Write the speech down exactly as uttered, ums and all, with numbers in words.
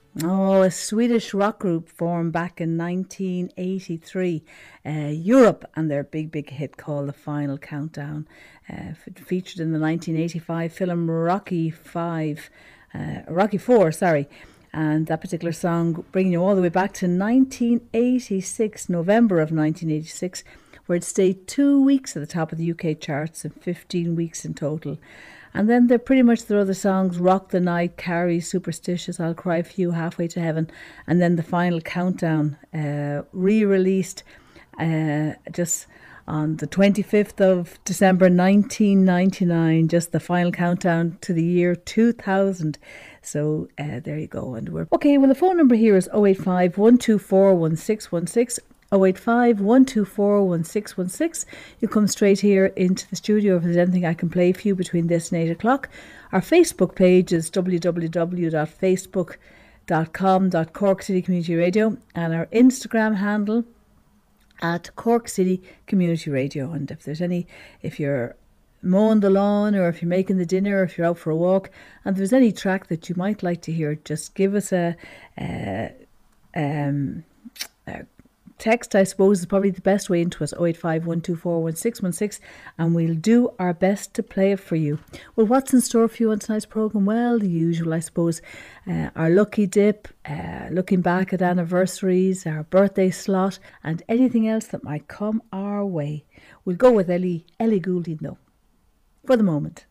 Oh, a Swedish rock group formed back in nineteen eighty-three, uh, Europe, and their big, big hit called The Final Countdown. Uh, f- featured in the nineteen eighty-five film Rocky Five, uh, Rocky Four, sorry. And that particular song bringing you all the way back to nineteen eighty-six, November of nineteen eighty-six, where it stayed two weeks at the top of the U K charts and fifteen weeks in total. And then they're pretty much their other songs, Rock the Night, Carrie, Superstitious, I'll Cry for You, Halfway to Heaven, and then The Final Countdown, uh, re-released uh, just on the twenty-fifth of December nineteen ninety-nine, just the final countdown to the year two thousand. So uh, there you go. And we're okay. Well, the phone number here is oh eight five, one two four, one six one six. oh eight five, one two four, one six one six. You come straight here into the studio if there's anything I can play for you between this and eight o'clock. Our Facebook page is w w w dot facebook dot com dot Cork City Community Radio, and our Instagram handle at Cork City Community Radio. And if there's any, if you're mowing the lawn, or if you're making the dinner, or if you're out for a walk, and there's any track that you might like to hear, just give us a, a um a text, I suppose, is probably the best way into us. oh eight five, one two four, one six one six, and we'll do our best to play it for you. Well, what's in store for you on tonight's programme? Well, the usual, I suppose. Uh, our lucky dip, uh, looking back at anniversaries, our birthday slot, and anything else that might come our way. We'll go with Ellie, Ellie Goulding, though, for the moment.